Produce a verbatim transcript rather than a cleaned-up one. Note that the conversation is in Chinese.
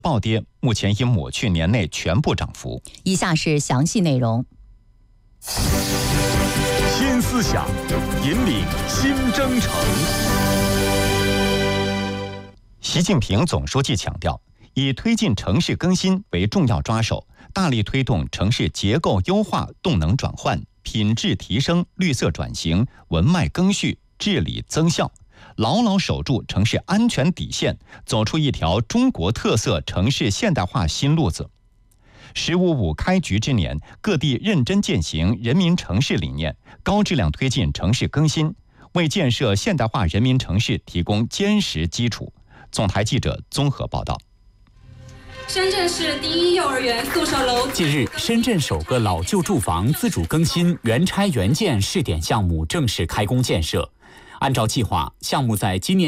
暴跌，目前已抹去年内全部涨幅。 以下是详细内容。 新思想，引领新征程。 习近平总书记强调，以推进城市更新为重要抓手，大力推动城市结构优化、动能转换、品质提升、绿色转型、文脉更序、治理增效，牢牢守住城市安全底线，走出一条中国特色城市现代化新路子。十五五开局之年，各地认真践行人民城市理念，高质量推进城市更新，为建设现代化人民城市提供坚实基础。总台记者综合报道。 深圳市第一幼儿园宿舍楼近日，深圳首个老旧住房自主更新原拆原建试点项目正式开工建设。按照计划，项目在今年